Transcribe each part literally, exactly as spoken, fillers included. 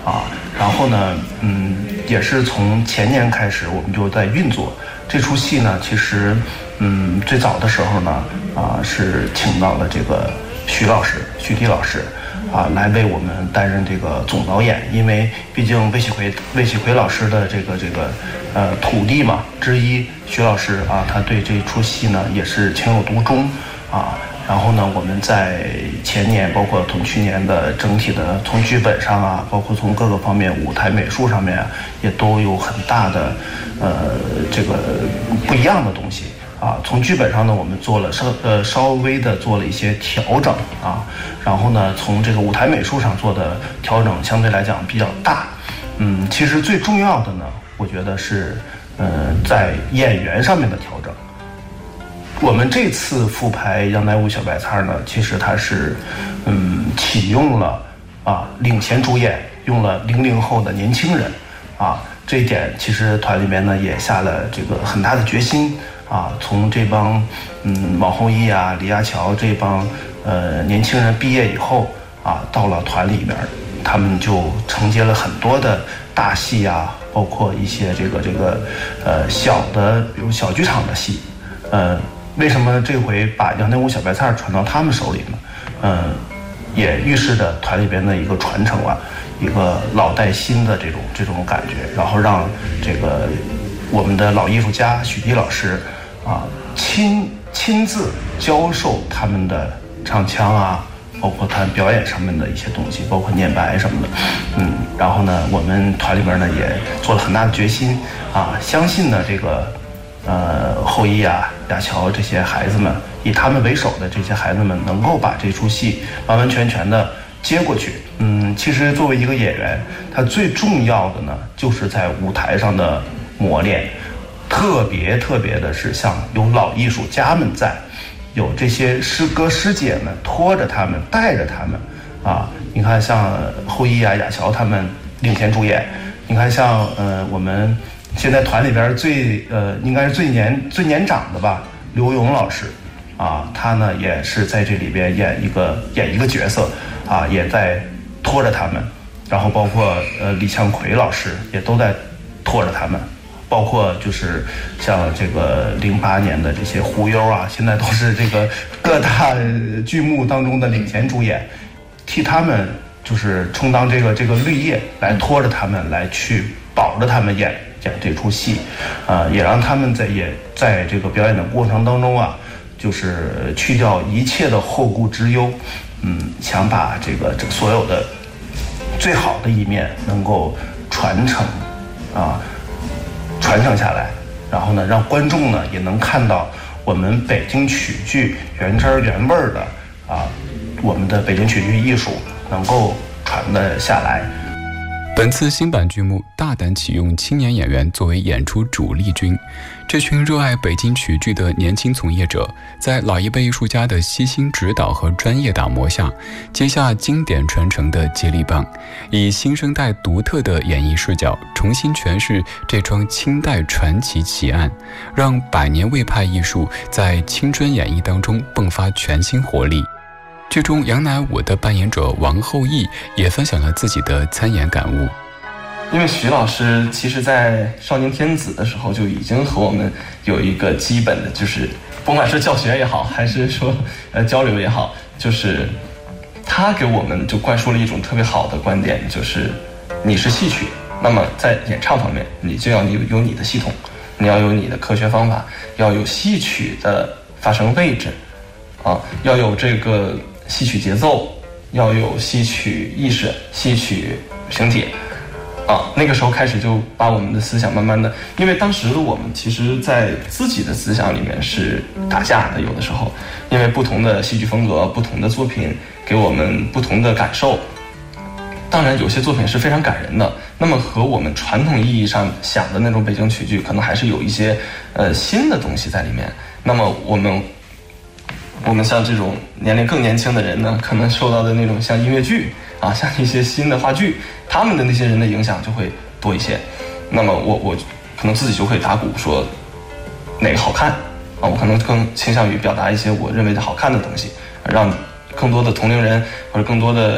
啊。然后呢，嗯，也是从前年开始，我们就在运作这出戏呢。其实，嗯，最早的时候呢，啊，是请到了这个徐老师、徐迪老师，啊，来为我们担任这个总导演。因为毕竟魏喜奎、魏喜奎老师的这个这个呃徒弟嘛之一，徐老师啊，他对这出戏呢也是情有独钟啊。然后呢，我们在前年，包括从去年的整体的从剧本上啊，包括从各个方面舞台美术上面，也都有很大的呃这个不一样的东西啊。从剧本上呢，我们做了稍呃稍微的做了一些调整啊。然后呢，从这个舞台美术上做的调整相对来讲比较大。嗯，其实最重要的呢，我觉得是呃在演员上面的调整。我们这次复排《杨乃武小白菜》呢，其实它是，嗯，启用了啊领衔主演，用了零零后的年轻人，啊，这一点其实团里面呢也下了这个很大的决心啊。从这帮嗯王后羿啊、李亚乔这帮呃年轻人毕业以后啊，到了团里边，他们就承接了很多的大戏啊，包括一些这个这个呃小的，比如小剧场的戏，呃。为什么这回把杨乃武小白菜传到他们手里呢？嗯，也预示着团里边的一个传承啊，一个老带新的这种这种感觉，然后让这个我们的老艺术家许迪老师啊亲亲自教授他们的唱腔啊，包括他表演上面的一些东西，包括念白什么的。嗯，然后呢，我们团里边呢也做了很大的决心啊，相信呢这个。呃，后羿啊、亚乔这些孩子们，以他们为首的这些孩子们，能够把这出戏完完全全的接过去。嗯，其实作为一个演员，他最重要的呢，就是在舞台上的磨练。特别特别的是，像有老艺术家们在，有这些师哥师姐们拖着他们、带着他们啊。你看，像后羿啊、亚乔他们领衔主演，你看像呃我们。现在团里边最呃应该是最年最年长的吧，刘勇老师，啊，他呢也是在这里边演一个演一个角色，啊，也在拖着他们，然后包括呃李向奎老师也都在拖着他们，包括就是像这个零八年的这些狐幽啊，现在都是这个各大剧目当中的领衔主演，替他们就是充当这个这个绿叶，来拖着他们来去保着他们演。演这出戏，啊、呃，也让他们在也在这个表演的过程当中啊，就是去掉一切的后顾之忧，嗯，想把这个这所有的最好的一面能够传承，啊，传承下来，然后呢，让观众呢也能看到我们北京曲剧原汁原味的啊，我们的北京曲剧艺术能够传得下来。 本次新版剧目大胆启用青年演员作为演出主力军，这群热爱北京曲剧的年轻从业者，在老一辈艺术家的悉心指导和专业打磨下，接下经典传承的接力棒，以新生代独特的演绎视角，重新诠释这桩清代传奇奇案，让百年魏派艺术在青春演绎当中迸发全新活力。剧中杨乃武的扮演者王后羿也分享了自己的参演感悟。 因为徐老师其实在少年天子的时候就已经和我们有一个基本的，就是甭管是教学也好，还是说呃交流也好，就是他给我们就灌输了一种特别好的观点，就是你是戏曲，那么在演唱方面你就要有有你的系统，你要有你的科学方法，要有戏曲的发声位置啊，要有这个戏曲节奏，要有戏曲意识、戏曲形体啊。那个时候开始就把我们的思想慢慢的，因为当时的我们其实在自己的思想里面是打架的，有的时候因为不同的戏剧风格、不同的作品给我们不同的感受。当然有些作品是非常感人的，那么和我们传统意义上想的那种北京曲剧可能还是有一些呃新的东西在里面。那么我们我们像这种年龄更年轻的人呢，可能受到的那种像音乐剧啊，像一些新的话剧，他们的那些人的影响就会多一些。那么我我可能自己就会打鼓说哪个好看啊，我可能更倾向于表达一些我认为的好看的东西，让更多的同龄人或者更多的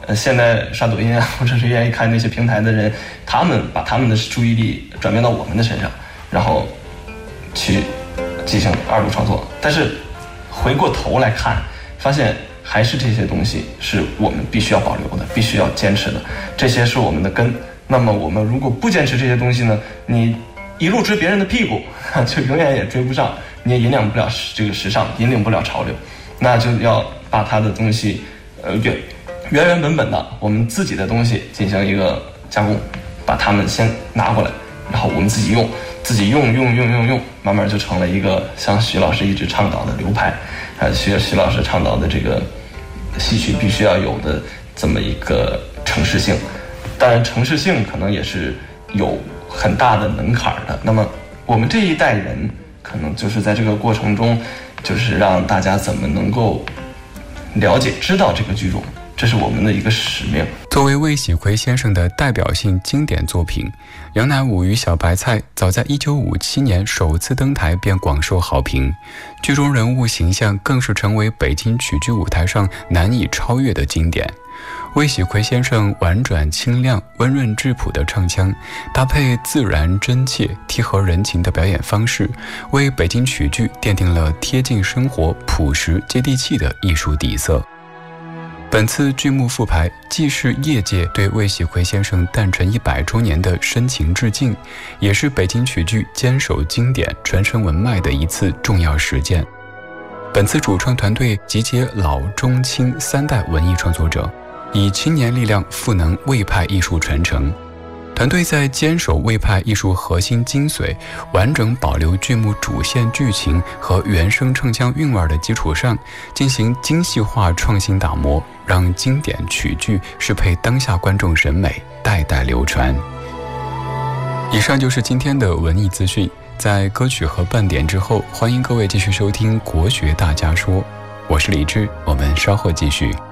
呃，现在刷抖音啊，或者是愿意看那些平台的人，他们把他们的注意力转变到我们的身上，然后去进行二度创作。但是回过头来看，发现还是这些东西是我们必须要保留的，必须要坚持的，这些是我们的根。那么我们如果不坚持这些东西呢，你一路追别人的屁股，就永远也追不上，你也引领不了这个时尚，引领不了潮流。那就要把它的东西，呃，原原原本本的我们自己的东西进行一个加工，把它们先拿过来，然后我们自己用，自己用用用用用，慢慢就成了一个像徐老师一直倡导的流派，啊，徐徐老师倡导的这个戏曲必须要有的这么一个程式性。当然，程式性可能也是有很大的门槛的。那么我们这一代人可能就是在这个过程中，就是让大家怎么能够了解知道这个剧种，这是我们的一个使命。 作为魏喜奎先生的代表性经典作品，《杨乃武与小白菜》早在一九五七年首次登台便广受好评，剧中人物形象更是成为北京曲剧舞台上难以超越的经典。魏喜奎先生婉转清亮、温润质朴的唱腔，搭配自然真切、贴合人情的表演方式，为北京曲剧奠定了贴近生活、朴实接地气的艺术底色。本次剧目复排，既是业界对魏喜奎先生诞辰一百周年的深情致敬，也是北京曲剧坚守经典、传承文脉的一次重要实践。本次主创团队集结老中青三代文艺创作者，以青年力量赋能魏派艺术传承。团队在坚守魏派艺术核心精髓，完整保留剧目主线剧情和原声唱腔韵味的基础上，进行精细化创新打磨，让经典曲剧适配当下观众审美，代代流传。以上就是今天的文艺资讯，在歌曲和半点之后，欢迎各位继续收听国学大家说，我是李志，我们稍后继续。